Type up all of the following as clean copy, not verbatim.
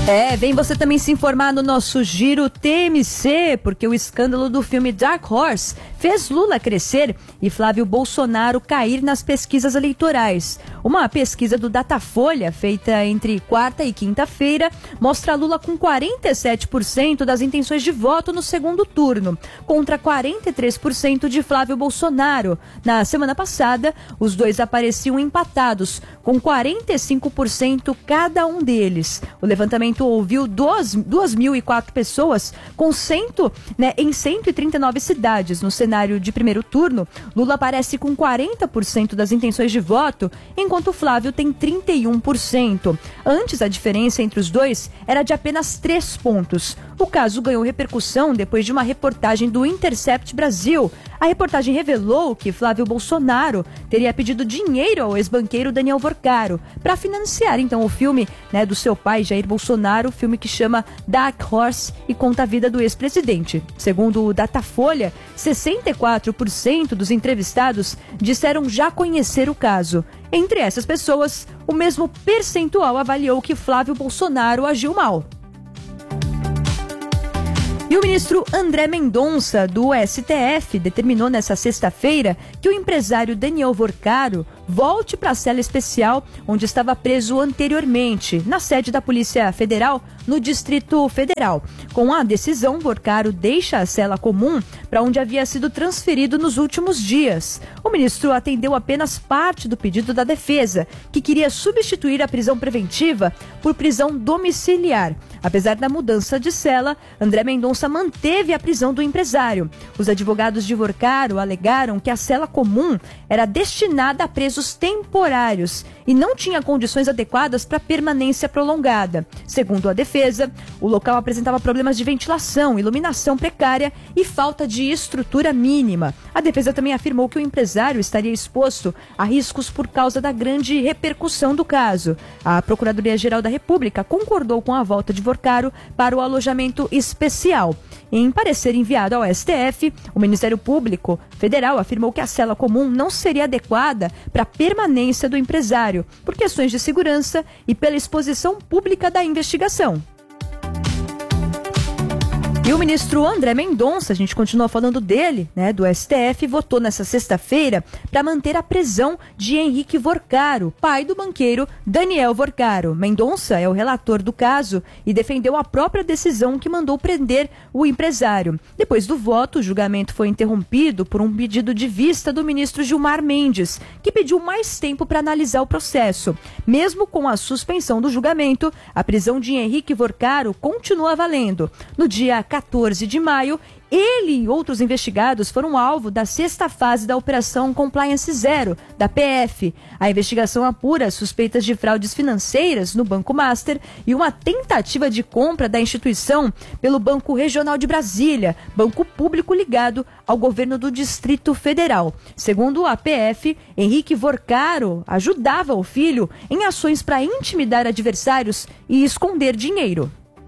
Vem você também se informar no nosso Giro TMC, porque o escândalo do filme Dark Horse fez Lula crescer e Flávio Bolsonaro cair nas pesquisas eleitorais. Uma pesquisa do Datafolha, feita entre quarta e quinta-feira, mostra Lula com 47% das intenções de voto no segundo turno, contra 43% de Flávio Bolsonaro. Na semana passada, os dois apareciam empatados, com 45% cada um deles. O levantamento ouviu 2.004 pessoas em 139 cidades. No cenário de primeiro turno, Lula aparece com 40% das intenções de voto, enquanto Flávio tem 31%. Antes, a diferença entre os dois era de apenas 3 pontos. O caso ganhou repercussão depois de uma reportagem do Intercept Brasil. A reportagem revelou que Flávio Bolsonaro teria pedido dinheiro ao ex-banqueiro Daniel Vorcaro para financiar então o filme do seu pai, Jair Bolsonaro, o filme que chama Dark Horse e conta a vida do ex-presidente. Segundo o Datafolha, 64% dos entrevistados disseram já conhecer o caso. Entre essas pessoas, o mesmo percentual avaliou que Flávio Bolsonaro agiu mal. E o ministro André Mendonça, do STF, determinou nesta sexta-feira que o empresário Daniel Vorcaro volte para a cela especial onde estava preso anteriormente, na sede da Polícia Federal, no Distrito Federal. Com a decisão, Vorcaro deixa a cela comum para onde havia sido transferido nos últimos dias. O ministro atendeu apenas parte do pedido da defesa, que queria substituir a prisão preventiva por prisão domiciliar. Apesar da mudança de cela, André Mendonça manteve a prisão do empresário. Os advogados de Vorcaro alegaram que a cela comum era destinada a presos temporários e não tinha condições adequadas para permanência prolongada. Segundo a defesa, o local apresentava problemas de ventilação, iluminação precária e falta de estrutura mínima. A defesa também afirmou que o empresário estaria exposto a riscos por causa da grande repercussão do caso. A Procuradoria-Geral da República concordou com a volta de Vorcaro para o alojamento especial. Em parecer enviado ao STF, o Ministério Público Federal afirmou que a cela comum não seria adequada para a permanência do empresário, por questões de segurança e pela exposição pública da investigação. E o ministro André Mendonça, a gente continua falando dele, do STF, votou nessa sexta-feira para manter a prisão de Henrique Vorcaro, pai do banqueiro Daniel Vorcaro. Mendonça é o relator do caso e defendeu a própria decisão que mandou prender o empresário. Depois do voto, o julgamento foi interrompido por um pedido de vista do ministro Gilmar Mendes, que pediu mais tempo para analisar o processo. Mesmo com a suspensão do julgamento, a prisão de Henrique Vorcaro continua valendo. No dia 14 de maio, ele e outros investigados foram alvo da sexta fase da Operação Compliance Zero, da PF. A investigação apura suspeitas de fraudes financeiras no Banco Master e uma tentativa de compra da instituição pelo Banco Regional de Brasília, banco público ligado ao governo do Distrito Federal. Segundo a PF, Henrique Vorcaro ajudava o filho em ações para intimidar adversários e esconder dinheiro.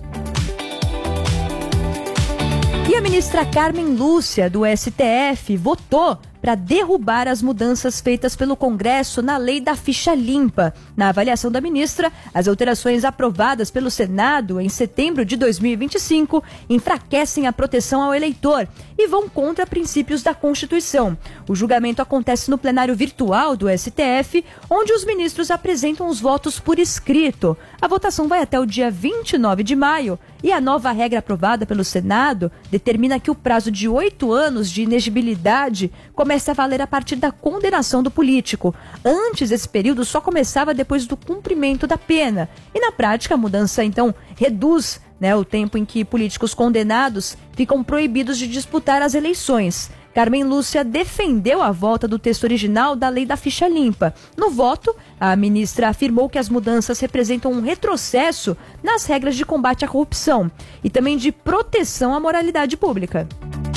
E a ministra Carmen Lúcia, do STF, votou para derrubar as mudanças feitas pelo Congresso na lei da ficha limpa. Na avaliação da ministra, as alterações aprovadas pelo Senado em setembro de 2025 enfraquecem a proteção ao eleitor e vão contra princípios da Constituição. O julgamento acontece no plenário virtual do STF, onde os ministros apresentam os votos por escrito. A votação vai até o dia 29 de maio e a nova regra aprovada pelo Senado determina que o prazo de 8 anos de inegibilidade começa a valer a partir da condenação do político. Antes, esse período só começava depois do cumprimento da pena. E na prática, a mudança, então, reduz o tempo em que políticos condenados ficam proibidos de disputar as eleições. Carmen Lúcia defendeu a volta do texto original da lei da ficha limpa. No voto, a ministra afirmou que as mudanças representam um retrocesso nas regras de combate à corrupção e também de proteção à moralidade pública.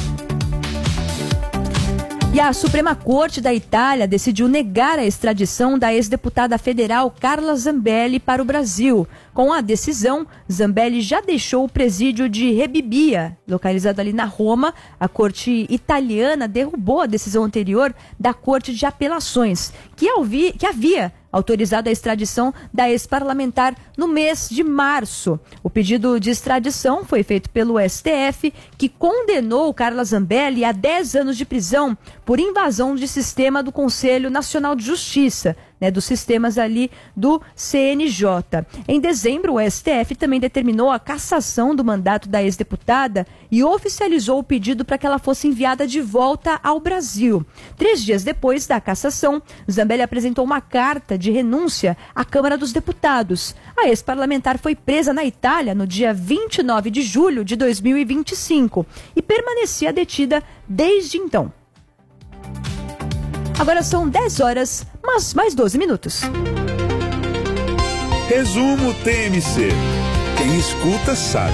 E a Suprema Corte da Itália decidiu negar a extradição da ex-deputada federal Carla Zambelli para o Brasil. Com a decisão, Zambelli já deixou o presídio de Rebibbia, localizado ali na Roma. A Corte italiana derrubou a decisão anterior da Corte de Apelações, que havia autorizado a extradição da ex-parlamentar no mês de março. O pedido de extradição foi feito pelo STF, que condenou Carla Zambelli a 10 anos de prisão por invasão de sistema do Conselho Nacional de Justiça, dos sistemas ali do CNJ. Em dezembro, o STF também determinou a cassação do mandato da ex-deputada e oficializou o pedido para que ela fosse enviada de volta ao Brasil. 3 dias depois da cassação, Zambelli apresentou uma carta de renúncia à Câmara dos Deputados. A ex-parlamentar foi presa na Itália no dia 29 de julho de 2025 e permanecia detida desde então. Agora são 10 horas, mas mais 12 minutos. Resumo TMC. Quem escuta sabe.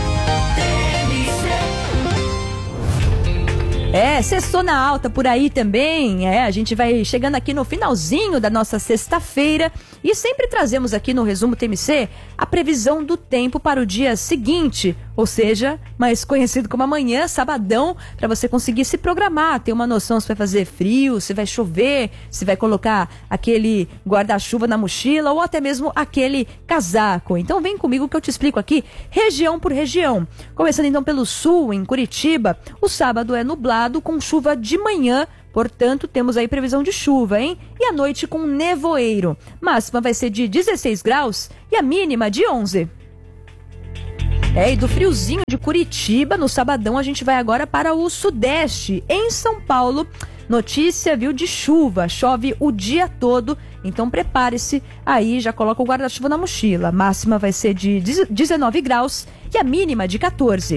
Sextou na alta por aí também. A gente vai chegando aqui no finalzinho da nossa sexta-feira e sempre trazemos aqui no Resumo TMC a previsão do tempo para o dia seguinte, ou seja, mais conhecido como amanhã, sabadão, para você conseguir se programar, ter uma noção se vai fazer frio, se vai chover, se vai colocar aquele guarda-chuva na mochila ou até mesmo aquele casaco. Então vem comigo que eu te explico aqui, região por região. Começando então pelo sul, em Curitiba, o sábado é nublado com chuva de manhã, portanto, temos aí previsão de chuva, hein? E à noite com nevoeiro. Máxima vai ser de 16 graus e a mínima de 11. E do friozinho de Curitiba, no sabadão, a gente vai agora para o sudeste. Em São Paulo, notícia, de chuva. Chove o dia todo, então prepare-se aí, já coloca o guarda-chuva na mochila. Máxima vai ser de 19 graus e a mínima de 14.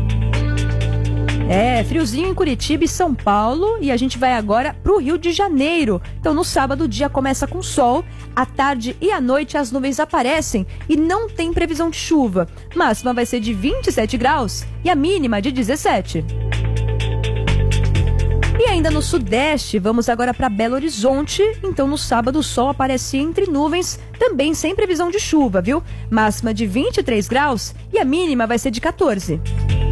Friozinho em Curitiba e São Paulo, e a gente vai agora para o Rio de Janeiro. Então no sábado o dia começa com sol, à tarde e à noite as nuvens aparecem e não tem previsão de chuva. Máxima vai ser de 27 graus e a mínima de 17. E ainda no sudeste, vamos agora para Belo Horizonte. Então no sábado o sol aparece entre nuvens, também sem previsão de chuva, Máxima de 23 graus e a mínima vai ser de 14.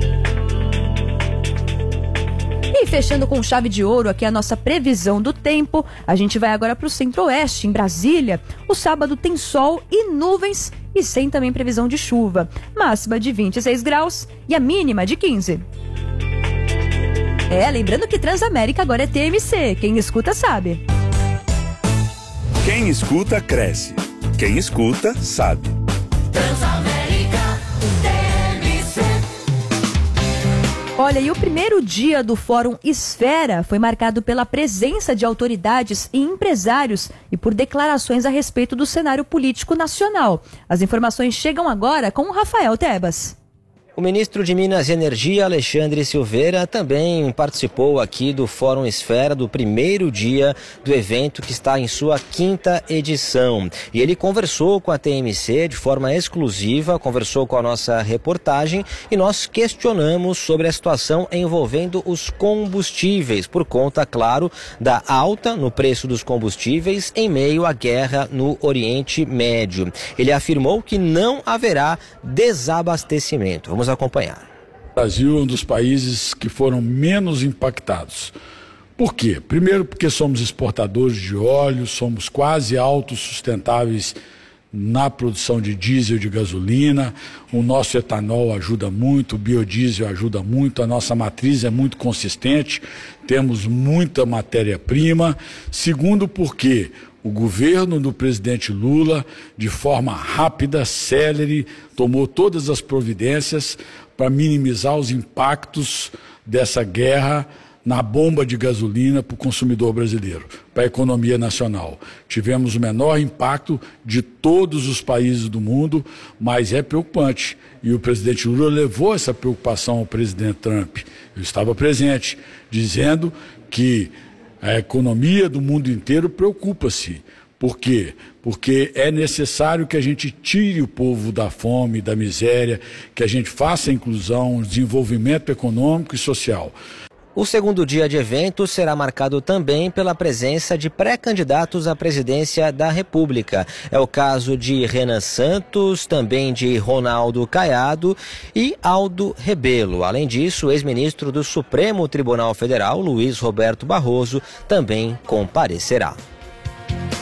E fechando com chave de ouro aqui a nossa previsão do tempo, a gente vai agora para o centro-oeste, em Brasília. O sábado tem sol e nuvens e sem também previsão de chuva. Máxima de 26 graus e a mínima de 15. Lembrando que Transamérica agora é TMC. Quem escuta sabe. Quem escuta cresce. Quem escuta sabe. Olha, e o primeiro dia do Fórum Esfera foi marcado pela presença de autoridades e empresários e por declarações a respeito do cenário político nacional. As informações chegam agora com o Rafael Tebas. O ministro de Minas e Energia, Alexandre Silveira, também participou aqui do Fórum Esfera, do primeiro dia do evento, que está em sua 5ª edição. E ele conversou com a TMC de forma exclusiva, conversou com a nossa reportagem e nós questionamos sobre a situação envolvendo os combustíveis, por conta, claro, da alta no preço dos combustíveis em meio à guerra no Oriente Médio. Ele afirmou que não haverá desabastecimento. Vamos acompanhar. O Brasil é um dos países que foram menos impactados. Por quê? Primeiro porque somos exportadores de óleo, somos quase autossustentáveis na produção de diesel e de gasolina, o nosso etanol ajuda muito, o biodiesel ajuda muito, a nossa matriz é muito consistente, temos muita matéria-prima. Segundo porque o governo do presidente Lula, de forma rápida, célere, tomou todas as providências para minimizar os impactos dessa guerra na bomba de gasolina para o consumidor brasileiro, para a economia nacional. Tivemos o menor impacto de todos os países do mundo, mas é preocupante. E o presidente Lula levou essa preocupação ao presidente Trump. Eu estava presente, dizendo que a economia do mundo inteiro preocupa-se. Por quê? Porque é necessário que a gente tire o povo da fome, da miséria, que a gente faça a inclusão, o desenvolvimento econômico e social. O segundo dia de evento será marcado também pela presença de pré-candidatos à presidência da República. É o caso de Renan Santos, também de Ronaldo Caiado e Aldo Rebelo. Além disso, o ex-ministro do Supremo Tribunal Federal, Luiz Roberto Barroso, também comparecerá.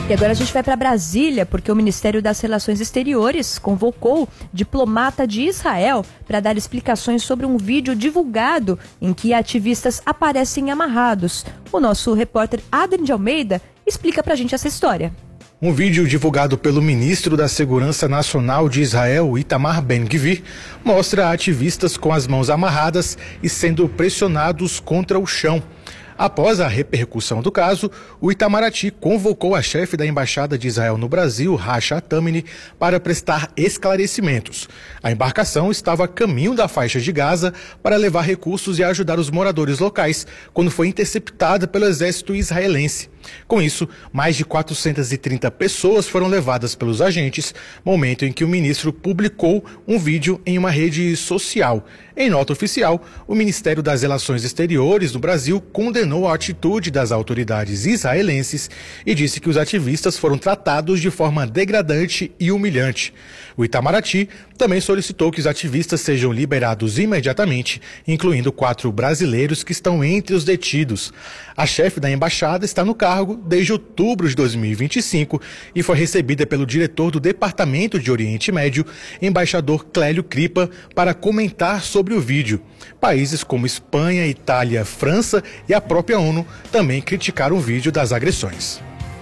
E agora a gente vai para Brasília, porque o Ministério das Relações Exteriores convocou diplomata de Israel para dar explicações sobre um vídeo divulgado em que ativistas aparecem amarrados. O nosso repórter Adrien de Almeida explica para a gente essa história. Um vídeo divulgado pelo ministro da Segurança Nacional de Israel, Itamar Ben-Gvir, mostra ativistas com as mãos amarradas e sendo pressionados contra o chão. Após a repercussão do caso, o Itamaraty convocou a chefe da Embaixada de Israel no Brasil, Rasha Tamini, para prestar esclarecimentos. A embarcação estava a caminho da faixa de Gaza para levar recursos e ajudar os moradores locais, quando foi interceptada pelo exército israelense. Com isso, mais de 430 pessoas foram levadas pelos agentes, momento em que o ministro publicou um vídeo em uma rede social. Em nota oficial, o Ministério das Relações Exteriores do Brasil condenou a atitude das autoridades israelenses e disse que os ativistas foram tratados de forma degradante e humilhante. O Itamaraty também solicitou que os ativistas sejam liberados imediatamente, incluindo 4 brasileiros que estão entre os detidos. A chefe da embaixada está no cargo desde outubro de 2025 e foi recebida pelo diretor do Departamento de Oriente Médio, embaixador Clélio Cripa, para comentar sobre o vídeo. Países como Espanha, Itália, França e a própria ONU também criticaram o vídeo das agressões.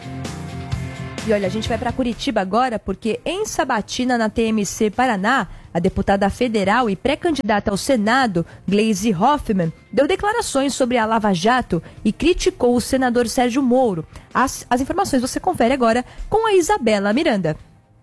E olha, a gente vai para Curitiba agora porque em Sabatina, na TMC Paraná, a deputada federal e pré-candidata ao Senado, Gleisi Hoffmann, deu declarações sobre a Lava Jato e criticou o senador Sérgio Moro. As informações você confere agora com a Isabela Miranda.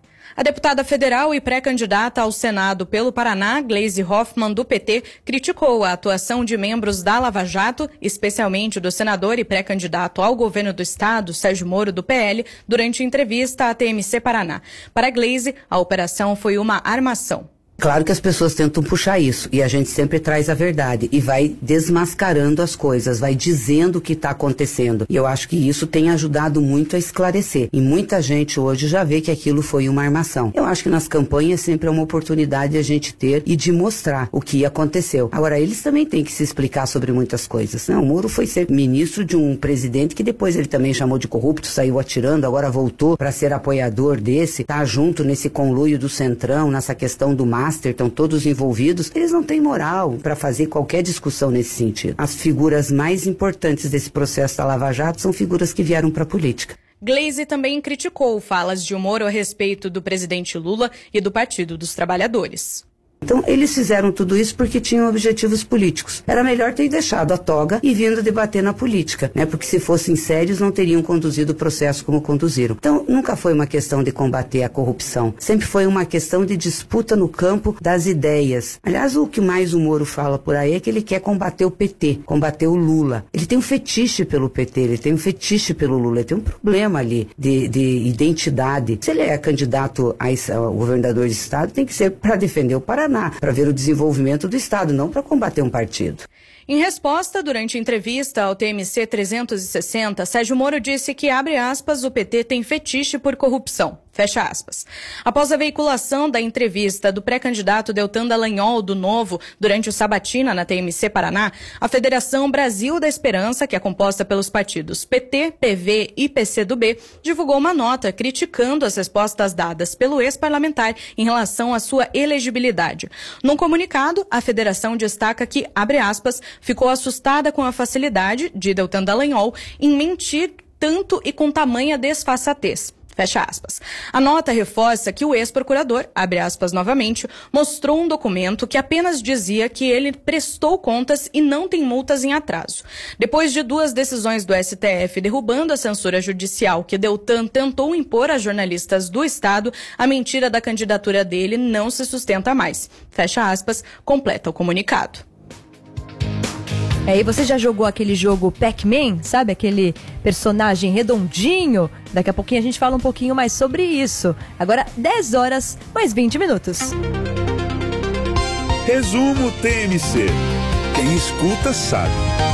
A deputada federal e pré-candidata ao Senado pelo Paraná, Gleisi Hoffmann, do PT, criticou a atuação de membros da Lava Jato, especialmente do senador e pré-candidato ao governo do estado, Sérgio Moro, do PL, durante entrevista à TMC Paraná. Para Gleisi, a operação foi uma armação. Claro que as pessoas tentam puxar isso e a gente sempre traz a verdade e vai desmascarando as coisas, vai dizendo o que está acontecendo. E eu acho que isso tem ajudado muito a esclarecer. E muita gente hoje já vê que aquilo foi uma armação. Eu acho que nas campanhas sempre é uma oportunidade de a gente ter e de mostrar o que aconteceu. Agora, eles também têm que se explicar sobre muitas coisas. Não, o Moro foi ser ministro de um presidente que depois ele também chamou de corrupto, saiu atirando, agora voltou para ser apoiador desse, tá junto nesse conluio do Centrão, nessa questão do estão todos envolvidos, eles não têm moral para fazer qualquer discussão nesse sentido. As figuras mais importantes desse processo da Lava Jato são figuras que vieram para a política. Gleisi também criticou falas de Moro a respeito do presidente Lula e do Partido dos Trabalhadores. Então, eles fizeram tudo isso porque tinham objetivos políticos. Era melhor ter deixado a toga e vindo debater na política, né? Porque se fossem sérios, não teriam conduzido o processo como conduziram. Então, nunca foi uma questão de combater a corrupção. Sempre foi uma questão de disputa no campo das ideias. Aliás, o que mais o Moro fala por aí é que ele quer combater o PT, combater o Lula. Ele tem um fetiche pelo PT, ele tem um fetiche pelo Lula, ele tem um problema ali de identidade. Se ele é candidato ao governador de estado, tem que ser para defender o Paraná, para ver o desenvolvimento do Estado, não para combater um partido. Em resposta, durante entrevista ao TMC 360, Sérgio Moro disse que, abre aspas, o PT tem fetiche por corrupção. Fecha aspas. Após a veiculação da entrevista do pré-candidato Deltan Dallagnol, do Novo, durante o Sabatina na TMC Paraná, a Federação Brasil da Esperança, que é composta pelos partidos PT, PV e PCdoB, divulgou uma nota criticando as respostas dadas pelo ex-parlamentar em relação à sua elegibilidade. Num comunicado, a federação destaca que, abre aspas, ficou assustada com a facilidade de Deltan Dallagnol em mentir tanto e com tamanha desfaçatez. Fecha aspas. A nota reforça que o ex-procurador, abre aspas novamente, mostrou um documento que apenas dizia que ele prestou contas e não tem multas em atraso. Depois de 2 decisões do STF derrubando a censura judicial que Deltan tentou impor a jornalistas do Estado, a mentira da candidatura dele não se sustenta mais. Fecha aspas, completa o comunicado. E você já jogou aquele jogo Pac-Man, sabe? Aquele personagem redondinho? Daqui a pouquinho a gente fala um pouquinho mais sobre isso. Agora, 10 horas, mais 20 minutos. Resumo TMC. Quem escuta sabe.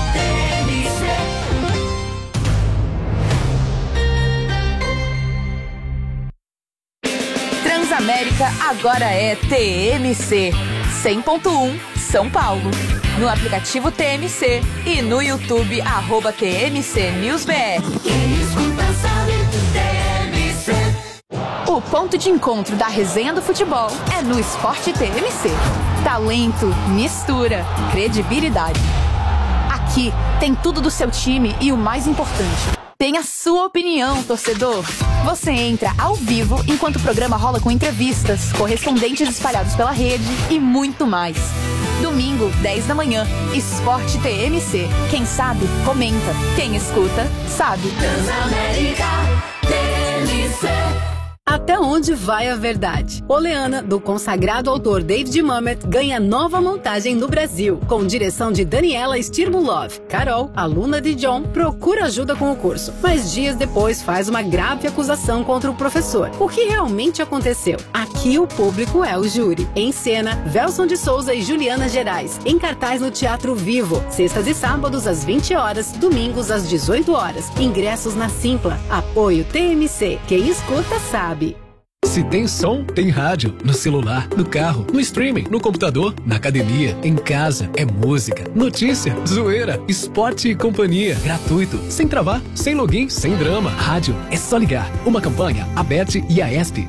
Transamérica agora é TMC 100.1 São Paulo. No aplicativo TMC e no YouTube @TMC News BR. Quem escuta sabe, TMC. ponto de encontro da resenha do futebol é no Esporte TMC. Talento, mistura, credibilidade. Aqui tem tudo do seu time e o mais importante, tem a sua opinião, torcedor. Você entra ao vivo enquanto o programa rola com entrevistas, correspondentes espalhados pela rede e muito mais. Domingo, 10 da manhã, Esporte TMC. Quem sabe, comenta. Quem escuta, sabe. Transamérica TMC. Até onde vai a verdade? Oleana, do consagrado autor David Mamet, ganha nova montagem no Brasil, com direção de Daniela Stirmulov. Carol, aluna de John, procura ajuda com o curso, mas dias depois faz uma grave acusação contra o professor. O que realmente aconteceu? Aqui o público é o júri. Em cena, Velson de Souza e Juliana Gerais. Em cartaz no Teatro Vivo, sextas e sábados às 20 horas, domingos às 18 horas. Ingressos na Simpla. Apoio TMC. Quem escuta sabe. Se tem som, tem rádio. No celular, no carro, no streaming, no computador, na academia, em casa. É música, notícia, zoeira, esporte e companhia. Gratuito, sem travar, sem login, sem drama. Rádio, é só ligar. Uma campanha, ABET e AESP.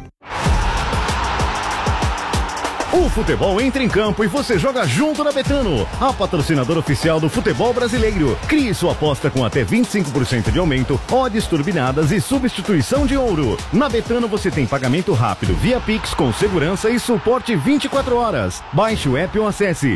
O futebol entra em campo e você joga junto na Betano, a patrocinadora oficial do futebol brasileiro. Crie sua aposta com até 25% de aumento, odds turbinadas e substituição de ouro. Na Betano você tem pagamento rápido via Pix com segurança e suporte 24 horas. Baixe o app ou acesse